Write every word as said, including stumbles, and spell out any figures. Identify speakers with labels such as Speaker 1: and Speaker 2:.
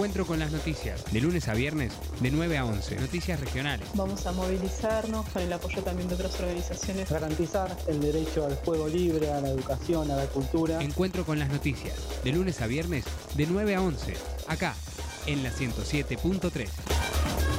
Speaker 1: Encuentro con las noticias, de lunes a viernes, de nueve a once. Noticias regionales.
Speaker 2: Vamos a movilizarnos con el apoyo también de otras organizaciones.
Speaker 3: Garantizar el derecho al juego libre, a la educación, a la cultura.
Speaker 1: Encuentro con las noticias, de lunes a viernes, de nueve a once. Acá, en la ciento siete punto tres.